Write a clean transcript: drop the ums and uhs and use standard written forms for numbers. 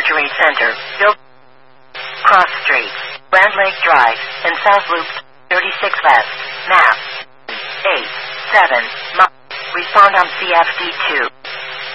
Surgery Center, Bill Cross Street, Grand Lake Drive, and South Loop 36 West, map 8, 7, Respond on CFD2.